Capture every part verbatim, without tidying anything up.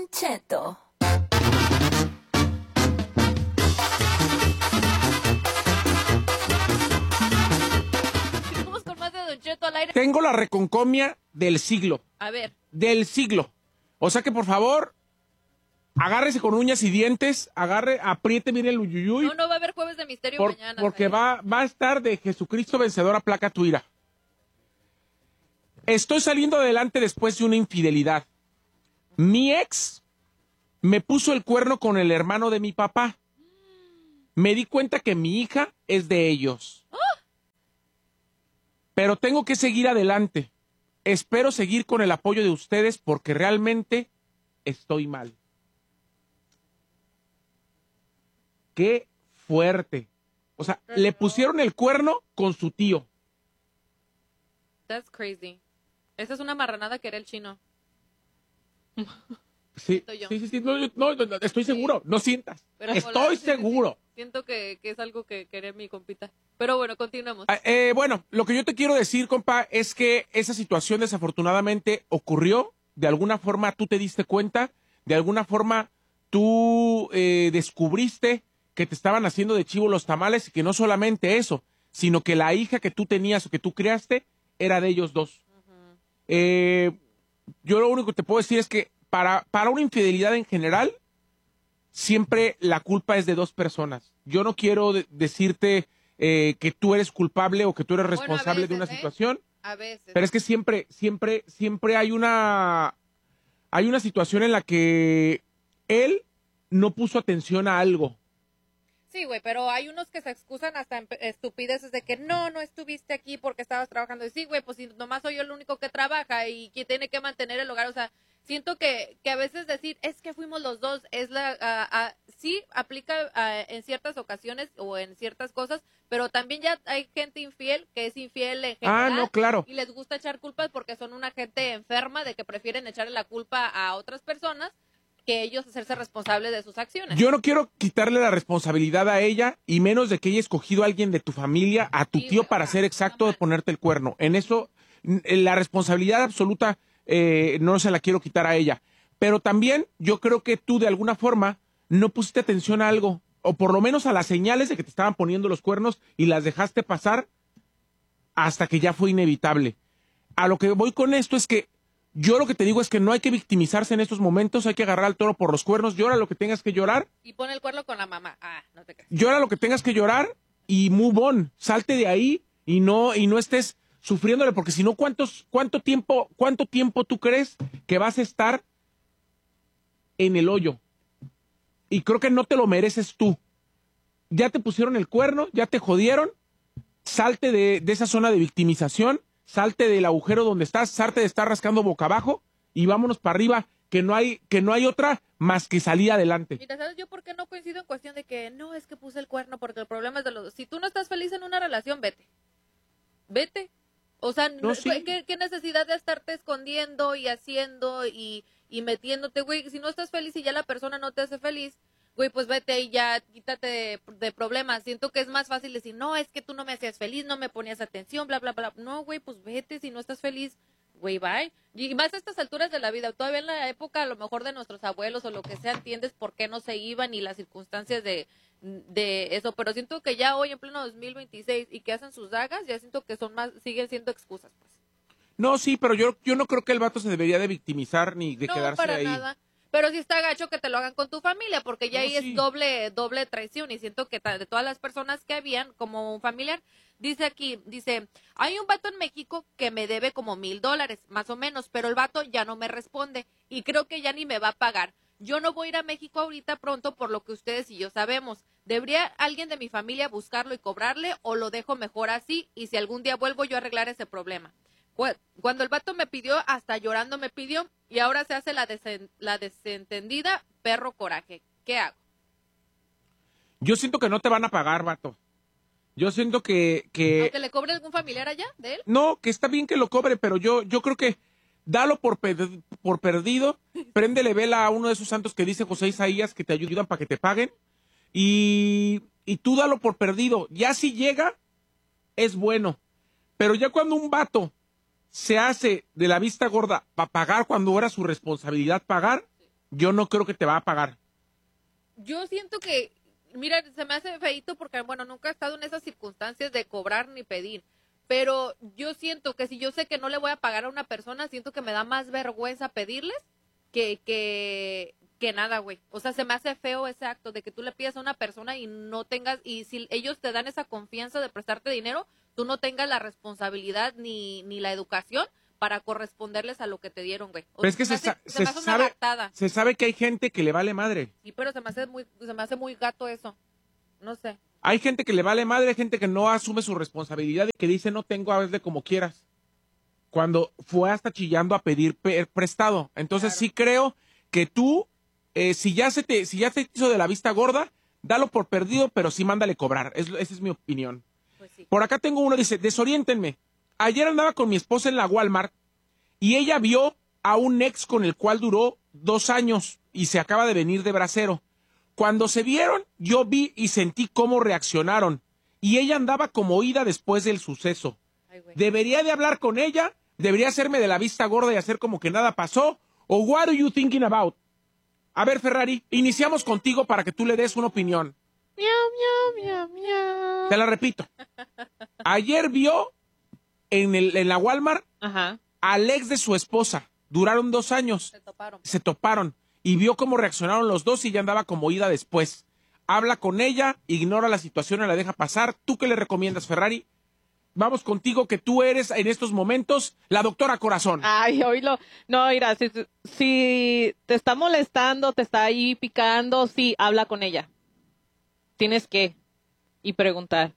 Cheto. Vamos con más de Don Cheto al aire. Tengo la reconcomia del siglo. A ver. Del siglo. O sea que, por favor, agárrese con uñas y dientes, agarre, apriete bien el uyuyuy. No, no va a haber Jueves de Misterio por, mañana. Porque va, va a estar de Jesucristo vencedor a placa tu ira. Estoy saliendo adelante después de una infidelidad. Mi ex me puso el cuerno con el hermano de mi papá. Me di cuenta que mi hija es de ellos. ¡Oh! Pero tengo que seguir adelante. Espero seguir con el apoyo de ustedes porque realmente estoy mal. ¡Qué fuerte! O sea, Pero le no. pusieron el cuerno con su tío. That's crazy. Esa es una marranada que era el chino. Sí, Siento yo. sí, sí, sí, no, yo- no, no, no, estoy seguro, no sientas. Pero Estoy hola, sí, sí, seguro. sí. Siento que, que es algo que quería mi compita. Pero bueno, continuamos. Ah, eh, bueno, lo que yo te quiero decir, compa, es que esa situación desafortunadamente ocurrió. De alguna forma tú te diste cuenta, de alguna forma tú eh, descubriste que te estaban haciendo de chivo los tamales y que no solamente eso, sino que la hija que tú tenías o que tú creaste era de ellos dos. Ujú. Eh, yo lo único que te puedo decir es que para, para una infidelidad en general, siempre la culpa es de dos personas. Yo no quiero de- decirte eh, que tú eres culpable o que tú eres Bueno, a responsable de una veces, ¿eh? situación, A veces. pero es que siempre, siempre, siempre hay una, hay una situación en la que él no puso atención a algo. Sí, güey, pero hay unos que se excusan hasta en pe- estupideces de que no, no estuviste aquí porque estabas trabajando. Y sí, güey, pues si nomás soy yo el único que trabaja y que tiene que mantener el hogar. O sea, siento que, que a veces decir es que fuimos los dos es la. ah, ah, sí, aplica ah, en ciertas ocasiones o en ciertas cosas, pero también ya hay gente infiel que es infiel en Ah, general. no, claro. Y les gusta echar culpas porque son una gente enferma de que prefieren echarle la culpa a otras personas que ellos hacerse responsables de sus acciones. Yo no quiero quitarle la responsabilidad a ella y menos de que haya escogido a alguien de tu familia, a tu Sí, tío, güey, para o sea, ser exacto de está mal. ponerte el cuerno. En eso, n- la responsabilidad absoluta eh, no se la quiero quitar a ella. Pero también yo creo que tú de alguna forma no pusiste atención a algo, o por lo menos a las señales de que te estaban poniendo los cuernos y las dejaste pasar hasta que ya fue inevitable. A lo que voy con esto es que yo lo que te digo es que no hay que victimizarse en estos momentos, hay que agarrar al toro por los cuernos, llora lo que tengas que llorar, Y pone el cuerno con la mamá. Ah, no te creas. llora lo que tengas que llorar y move on, salte de ahí y no y no estés sufriéndole, porque si no, ¿cuántos, cuánto tiempo, cuánto tiempo tú crees que vas a estar en el hoyo? Y creo que no te lo mereces tú. Ya te pusieron el cuerno, ya te jodieron, salte de, de esa zona de victimización, salte del agujero donde estás, salte de estar rascando boca abajo y vámonos para arriba, que no hay, que no hay otra más que salir adelante. Mira, ¿sabes yo por qué no coincido en cuestión de que no es que puse el cuerno? Porque el problema es de los dos. Si tú no estás feliz en una relación, vete. Vete. O sea, No, sí. ¿qué, qué necesidad de estarte escondiendo y haciendo y, y metiéndote, güey? Si no estás feliz y ya la persona no te hace feliz, güey, pues vete y ya quítate de, de problemas. Siento que es más fácil decir, no, es que tú no me hacías feliz, no me ponías atención, bla, bla, bla. No, güey, pues vete, si no estás feliz, güey, bye. Y más a estas alturas de la vida, todavía en la época a lo mejor de nuestros abuelos o lo que sea, entiendes por qué no se iban y las circunstancias de, de eso. Pero siento que ya hoy en pleno dos mil veintiséis y que hacen sus dagas, ya siento que son más, siguen siendo excusas, pues. No, sí, pero yo, yo no creo que el vato se debería de victimizar ni de No, quedarse para ahí. nada. Pero sí está gacho que te lo hagan con tu familia, porque ya No, ahí sí. es doble, doble traición. Y siento que ta- de todas las personas que habían, como un familiar, dice aquí, dice, hay un vato en México que me debe como mil dólares, más o menos, pero el vato ya no me responde y creo que ya ni me va a pagar. Yo no voy a ir a México ahorita pronto por lo que ustedes y yo sabemos. ¿Debería alguien de mi familia buscarlo y cobrarle o lo dejo mejor así? Y si algún día vuelvo yo a arreglar ese problema. Cu- Cuando el vato me pidió, hasta llorando me pidió, y ahora se hace la, desen- la desentendida, perro coraje. ¿Qué hago? Yo siento que no te van a pagar, vato. Yo siento que, que ¿Aunque le cobre algún familiar allá de él? no, que está bien que lo cobre, pero yo, yo creo que dalo por, per- por perdido, préndele vela a uno de esos santos que dice José Isaías que te ayudan para que te paguen, y, y tú dalo por perdido. Ya si llega, es bueno. Pero ya cuando un vato se hace de la vista gorda para pagar cuando era su responsabilidad pagar, yo no creo que te va a pagar. Yo siento que, mira, se me hace feíto porque, bueno, nunca he estado en esas circunstancias de cobrar ni pedir. Pero yo siento que si yo sé que no le voy a pagar a una persona, siento que me da más vergüenza pedirles que, que, que nada, güey. O sea, se me hace feo ese acto de que tú le pidas a una persona y no tengas, y si ellos te dan esa confianza de prestarte dinero, tú no tengas la responsabilidad ni, ni la educación para corresponderles a lo que te dieron, güey. Pero es que se, hace, sa- se se me hace una sabe, gatada. se sabe que hay gente que le vale madre. Sí, pero se me hace muy, se me hace muy gato eso. No sé. Hay gente que le vale madre, hay gente que no asume su responsabilidad y que dice no tengo, hazle como quieras. Cuando fue hasta chillando a pedir pe- prestado. Entonces Claro. sí creo que tú, eh, si ya se te, si ya te hizo de la vista gorda, dalo por perdido, pero sí mándale cobrar. Es, esa es mi opinión. Pues sí. Por acá tengo uno, dice, desoriéntenme. Ayer andaba con mi esposa en la Walmart y ella vio a un ex con el cual duró dos años y se acaba de venir de bracero. Cuando se vieron, yo vi y sentí cómo reaccionaron. Y ella andaba como oída después del suceso. Ay, güey. ¿Debería de hablar con ella? ¿Debería hacerme de la vista gorda y hacer como que nada pasó? ¿O what are you thinking about? A ver, Ferrari, iniciamos contigo para que tú le des una opinión. Miau, miau, miau, miau. Te la repito. Ayer vio en, el, en la Walmart Ajá. al ex de su esposa. Duraron dos años. Se toparon. Se toparon y vio cómo reaccionaron los dos y ya andaba como oída después. Habla con ella, ignora la situación y la deja pasar. ¿Tú qué le recomiendas, Ferrari? Vamos contigo, que tú eres en estos momentos la doctora Corazón. Ay, oílo. No, mira, si, si te está molestando, te está ahí picando, sí, habla con ella. Tienes que. Y preguntar.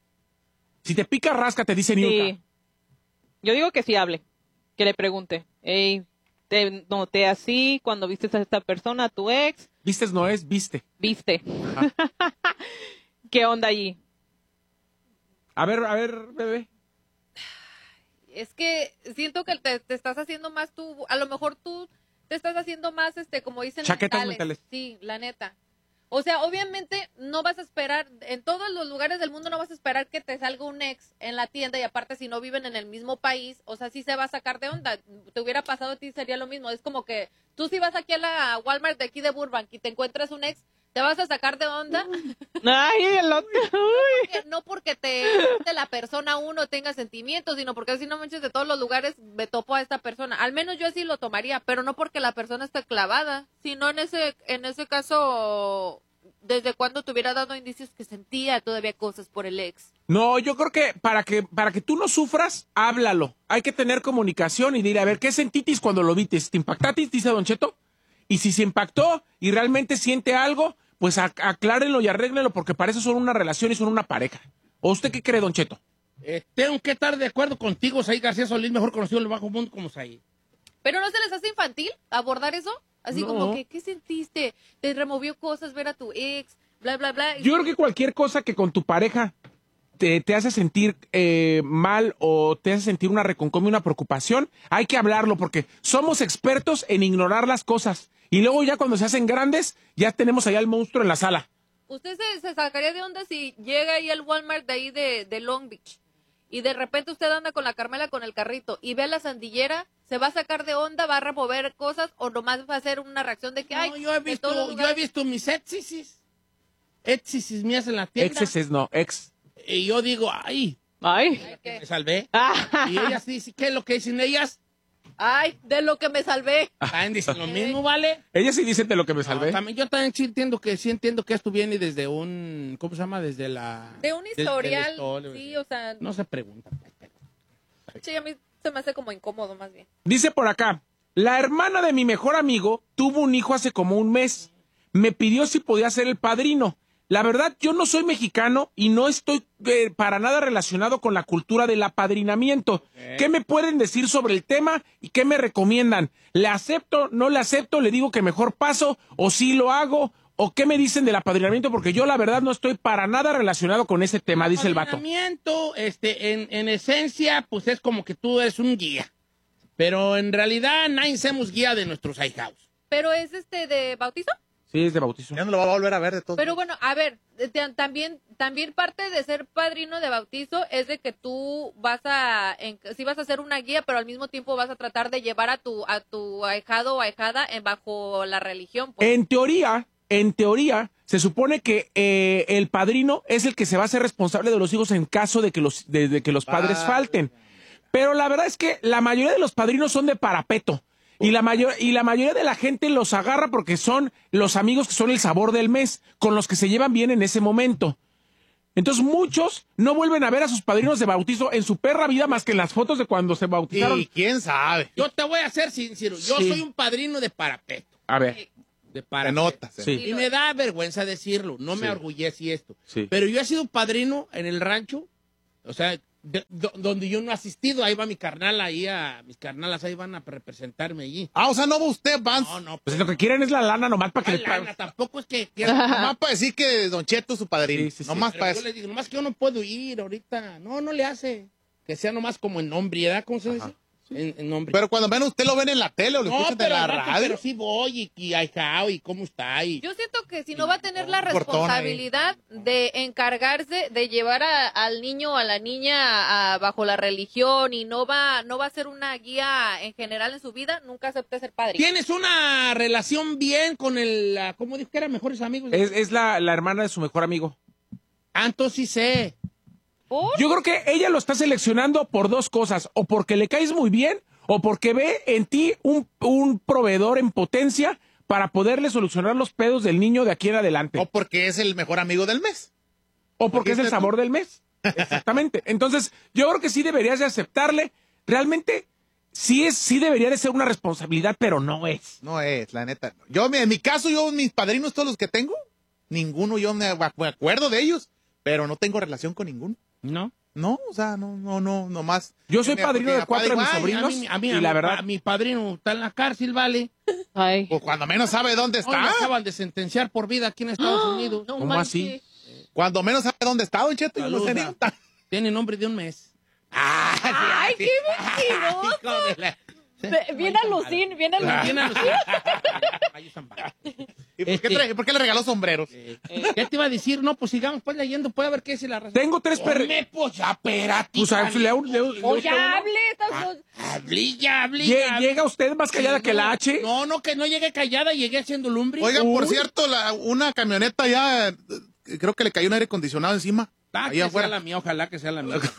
Si te pica, rasca, te dice Niurka. Sí. Yo digo que sí hable. Que le pregunte. Ey, te noté así cuando viste a esta persona, a tu ex. ¿Vistes no es? Viste. Viste. ¿Qué onda allí? A ver, a ver, bebé. Es que siento que te, te estás haciendo más tú, a lo mejor tú te estás haciendo más, este, como dicen, Chaquetas mentales. Sí, la neta. O sea, obviamente no vas a esperar, en todos los lugares del mundo no vas a esperar que te salga un ex en la tienda y aparte si no viven en el mismo país, o sea, sí se va a sacar de onda. Te hubiera pasado a ti, sería lo mismo. Es como que tú si vas aquí a la Walmart de aquí de Burbank y te encuentras un ex, ¿te vas a sacar de onda? Ay, el otro. Uy. Que no porque te de la persona uno tenga sentimientos, sino porque si no manches de todos los lugares me topo a esta persona. Al menos yo así lo tomaría, pero no porque la persona esté clavada, sino en ese en ese caso desde cuando te hubiera dado indicios que sentía todavía cosas por el ex. No, yo creo que para que para que tú no sufras, háblalo. Hay que tener comunicación y dirle, a ver, ¿qué sentitis cuando lo vites? ¿Te impactatis? Dice Don Cheto. Y si se impactó y realmente siente algo, pues ac- aclárenlo y arréglenlo, porque para eso son una relación y son una pareja. ¿O usted qué cree, Don Cheto? Eh, tengo que estar de acuerdo contigo, Saí García Solís, mejor conocido en el bajo mundo como Saí. Pero ¿no se les hace infantil abordar eso? Así No. como que, ¿qué sentiste? Te removió cosas ver a tu ex, bla, bla, bla. Yo creo que cualquier cosa que con tu pareja te, te hace sentir eh, mal o te hace sentir una reconcomia, una preocupación, hay que hablarlo porque somos expertos en ignorar las cosas. Y luego ya cuando se hacen grandes, ya tenemos allá el monstruo en la sala. ¿Usted se, se sacaría de onda si llega ahí al Walmart de ahí de, de Long Beach y de repente usted anda con la Carmela con el carrito y ve a la sandillera? ¿Se va a sacar de onda, va a remover cosas o nomás va a hacer una reacción de que, ay, No, yo he de todos los visto, yo he lugares? visto mis éxisis. Éxisis mías en la tienda. Exes es no, ex. Y yo digo, ay, Ay. Ay, ¿qué? me salvé. Ah. Y ellas dicen, ¿qué es lo que dicen ellas? Ay, de lo que me salvé. También dicen lo mismo, ¿vale? Ella sí dice de lo que me No, salvé. también, yo también sí entiendo que sí entiendo que esto viene desde un, ¿cómo se llama? Desde la... De un desde la historial, historia, sí, o sea, No se pregunta. sí, a mí se me hace como incómodo más bien. Dice por acá, la hermana de mi mejor amigo tuvo un hijo hace como un mes. Me pidió si podía ser el padrino. La verdad, yo no soy mexicano y no estoy eh, para nada relacionado con la cultura del apadrinamiento. ¿Qué me pueden decir sobre el tema y qué me recomiendan? ¿Le acepto, no le acepto, le digo que mejor paso o sí lo hago? ¿O qué me dicen del apadrinamiento? Porque yo la verdad no estoy para nada relacionado con ese tema, dice el vato. Apadrinamiento, este, en, en esencia, pues es como que tú eres un guía. Pero en realidad nadie somos guía de nuestros ahijados. ¿Pero es este de bautizo? Sí, es de bautizo. Ya no lo va a volver a ver de todo. Pero bueno, a ver, te- también también parte de ser padrino de bautizo es de que tú vas a, en, sí vas a hacer una guía, pero al mismo tiempo vas a tratar de llevar a tu a tu ahijado o ahijada en bajo la religión. Pues. En teoría, en teoría, se supone que eh, el padrino es el que se va a hacer responsable de los hijos en caso de que los, de, de que los padres Ah, falten. Pero la verdad es que la mayoría de los padrinos son de parapeto. Y la, mayor, y la mayoría de la gente los agarra porque son los amigos que son el sabor del mes, con los que se llevan bien en ese momento. Entonces muchos no vuelven a ver a sus padrinos de bautizo en su perra vida más que en las fotos de cuando se bautizaron. Y quién sabe. Yo te voy a ser sincero. Yo Sí. soy un padrino de parapeto. A ver, De Se parapeto. nota. se Sí. nota. Y me da vergüenza decirlo. No me Sí. orgullece esto. Sí. Pero yo he sido padrino en el rancho. O sea, de- do- donde yo no he asistido. Ahí va mi carnal, ahí a mis carnalas ahí van a representarme allí. Ah, o sea, no va usted, Vance. No, no. pues lo que quieren es la lana nomás para que Ay, les lana, paguen. tampoco es que... que- Nomás para decir que Don Cheto es su padrino. Sí, sí, sí. Nomás pero para yo eso. le digo, nomás que yo no puedo ir ahorita. No, no le hace. Que sea nomás como en nombre, ¿verdad? ¿Cómo se dice? En, en nombre. Pero cuando ven, usted lo ven en la tele o lo no, escuchan pero, en la al rato, radio. pero sí voy y, y ahijao, y cómo está. Y... Yo siento que si no va a tener la Un portón ahí. responsabilidad de encargarse de llevar a- al niño o a la niña a- a- bajo la religión y no va no va a ser una guía en general en su vida, nunca acepte ser padre. ¿Tienes una relación bien con el... la- ¿Cómo dijo que eran mejores amigos? Es, es la, la hermana de su mejor amigo. Ah, entonces sí sé. ¿Por? Yo creo que ella lo está seleccionando por dos cosas, o porque le caes muy bien, o porque ve en ti un, un proveedor en potencia para poderle solucionar los pedos del niño de aquí en adelante. O porque es el mejor amigo del mes. O porque es el ¿Dijiste sabor del mes. Exactamente. Entonces, yo creo que sí deberías de aceptarle. Realmente, sí es, sí debería de ser una responsabilidad, pero no es. No es, la neta. Yo, en mi caso, yo, mis padrinos, todos los que tengo, ninguno, yo me me acuerdo de ellos, pero no tengo relación con ninguno. ¿No? No, o sea, no, no, no, nomás. Yo soy Mi- padrino porque de mi cuatro de papá mis digo, "Ay, sobrinos. A mí, a mí, y a la mi, verdad- pa- mi padrino está en la cárcel, vale. Ay. Pues cuando menos sabe dónde Hoy está. lo acaban de sentenciar por vida aquí en Estados Unidos. No ¿Cómo manches. así? Cuando menos sabe dónde está, Don Cheto. Yo no sé ni Saluda. dónde está. Tiene nombre de un mes. Ay, qué mentiroso. Hijo de la- Ve- Viene a lucir, viene a lucir. Tiene a lucir. Ay, Zambara. ¿Y por qué, Este- trae- por qué le regaló sombreros? Eh, ¿Qué te iba a decir? No, pues sigamos pues leyendo, puede haber qué es la razón. Tengo tres perritos. Hombre, pues ya, espérate. Pues, a- hija, le- le- le- hijo, O ya hable. estás- Hablé, ya, hablé, Lle- ya. Llega usted más callada que la H. No, no, que no llegué callada, llegué haciendo lumbre. Oiga, por Uy. cierto, la- una camioneta ya, eh, creo que le cayó un aire acondicionado encima. Ah, Ahí que afuera. sea la mía, ojalá que sea la mía.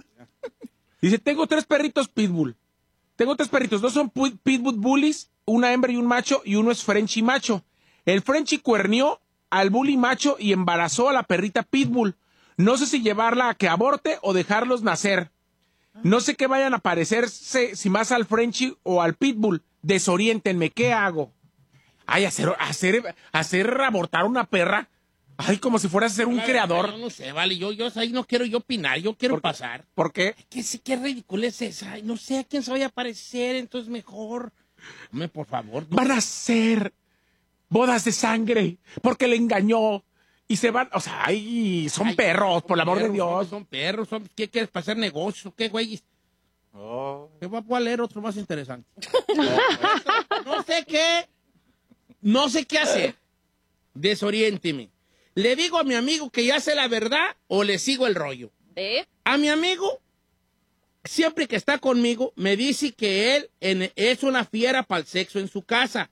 Dice, tengo tres perritos pitbull. Tengo tres perritos, dos son pu- pitbull bullies, una hembra y un macho, y uno es Frenchy macho. El Frenchy cuernió al bully macho y embarazó a la perrita pitbull. No sé si llevarla a que aborte o dejarlos nacer. No sé qué vayan a parecerse, si más al Frenchy o al pitbull. Desoriéntenme, ¿qué hago? Ay, hacer, hacer, hacer abortar una perra. Ay, como si fueras a ser un La verdad, creador. Yo no sé, vale, yo, yo ahí no quiero yo opinar, yo quiero ¿Por qué? pasar. ¿Por qué? ¿Qué, sé- qué ridículo es esa? Ay, no sé a quién se vaya a parecer, entonces mejor. Hombre, por favor. no. Van a ser bodas de sangre porque le engañó y se van, o sea, ay, son Ay, perros, por el amor de perros, Dios. Son perros, son, ¿qué quieres para hacer negocios o qué, güey? Te voy a leer otro más interesante. No sé qué, no sé qué hacer. Desoriénteme. ¿Le digo a mi amigo que ya sé la verdad o le sigo el rollo? ¿Eh? A mi amigo, siempre que está conmigo, me dice que él en- es una fiera para el sexo en su casa.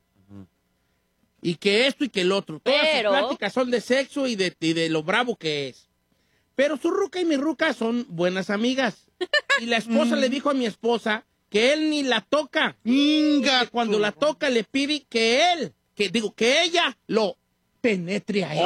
Y que esto y que el otro. Todas Pero- sus pláticas son de sexo y de, y de lo bravo que es. Pero su ruca y mi ruca son buenas amigas. Y la esposa le dijo a mi esposa que él ni la toca. Inga, Que cuando la toca le pide que él, que digo, que ella lo penetre a él.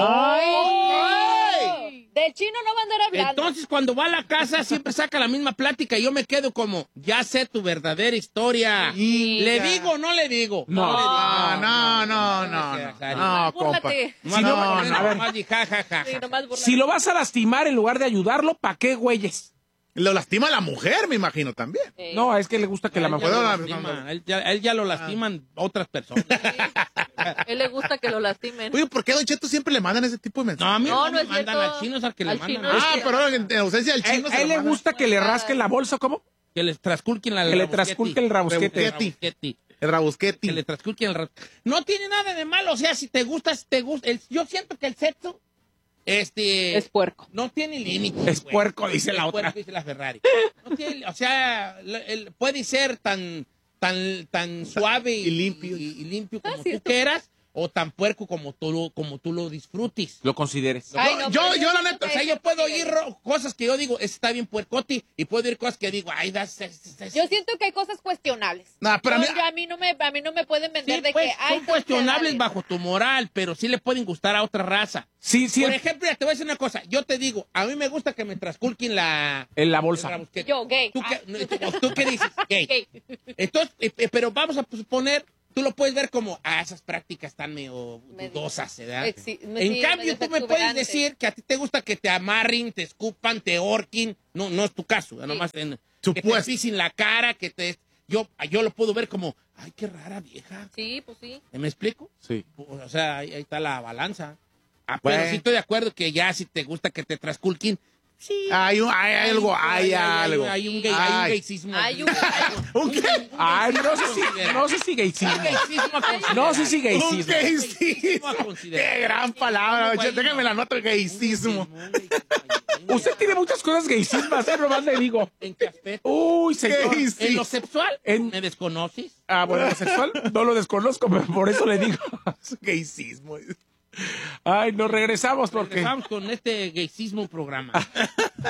Ay. Del chino no va a andar hablando. Entonces, cuando va a la casa, siempre saca la misma plática y yo me quedo como, ya sé tu verdadera historia. Inga. ¿Le digo o no le digo? No. le digo. Ah, no, no, no, seas, no. Ari. No, compa. Búrlate. No, Si no, no, no, a ver. nomás di ja, ja, ja, Sí, ja. nomás burlate. Si lo vas a lastimar en lugar de ayudarlo, ¿para qué, güeyes? Lo lastima a la mujer, me imagino, también. Eh, No, es que le gusta que la A él ya mujer... lo Puedo- lastima, a él ya, a él ya lo lastiman otras personas. A él le gusta que lo lastimen. Oye, ¿por qué a Don Cheto siempre le mandan ese tipo de No, a mensajes? mí No, no, no me es mandan cierto. al chino, es al que le Al mandan. chino. Ah, pero en, en ausencia del A él, chino a se él lo le mandan. gusta que le rasquen la bolsa, ¿cómo? Que les trasculquen la Que le rabusqueti. trasculque el rabusquete. Rabusqueti. El rabusquete. Que le trasculquen el ra- No tiene nada de malo, o sea, si te gusta, si te gusta. El- yo siento que el sexo, este... Es puerco. No tiene límites. Es güey. puerco, dice Es la otra. puerco, dice la Ferrari. No tiene- o sea, la- el- puede ser tan, tan, tan suave y, Y limpio. y, y limpio como Ah, tú cierto. quieras, o tan puerco como tú, lo- como tú lo disfrutes. Lo consideres. Ay, no, yo, pero yo, la siento neta, O que sea, eso yo puedo sí, oír ro- cosas que yo digo, "Ese está bien puercoti", y puedo oír cosas que digo, ay, das, das- das- Yo siento que hay cosas cuestionables. Nah, pero a mí- Yo- yo- a mí no me, a mí no me pueden vender Sí, de pues, que ay, son cuestionables sociedades. bajo tu moral, pero sí le pueden gustar a otra raza. Sí, sí, Por el- ejemplo, ya te voy a decir una cosa. Yo te digo, a mí me gusta que me transculquen la... en la la bolsa. busqueta. Yo, gay. ¿Tú Ah. qué, no, tú- ¿tú qué dices? Gay. Gay. Entonces, eh, eh, pero vamos a suponer, tú lo puedes ver como, ah, esas prácticas están medio Medio- dudosas, ¿verdad? Exi- me- En sí, cambio, medio tú me puedes exuberantes. decir que a ti te gusta que te amarren, te escupan, te horquen. No, no es tu caso, ¿verdad? Sí. Nomás en, que te Supuesto. pisen la cara, que te... Yo, yo lo puedo ver como, ay, qué rara vieja. Sí, pues sí. ¿Me explico? Sí. O sea, ahí, ahí está la balanza. Ah, Bueno. pero sí estoy de acuerdo que ya si te gusta que te trasculquen, sí. Hay, un, hay, hay algo, hay, algo. Hay un, gay, hay un Ay. gaycismo. Hay un- ¿Un qué? Ay, no sé si, no sé si Un gaycismo. gaycismo a considerar. No sé si Un gaycismo. gaycismo. a considerar. Qué gran palabra. Un gay- Déjame la nota, Un gaycismo. un gaycismo. Usted tiene muchas cosas gaycismas, ¿eh? Nomás le digo. ¿En qué aspecto? Uy, señor. Gay- ¿En lo sexual? En- ¿Me desconoces? Ah, bueno, lo sexual no lo desconozco, pero por eso le digo. Gaycismo. Ay, nos regresamos porque... Regresamos con este gaycismo programa.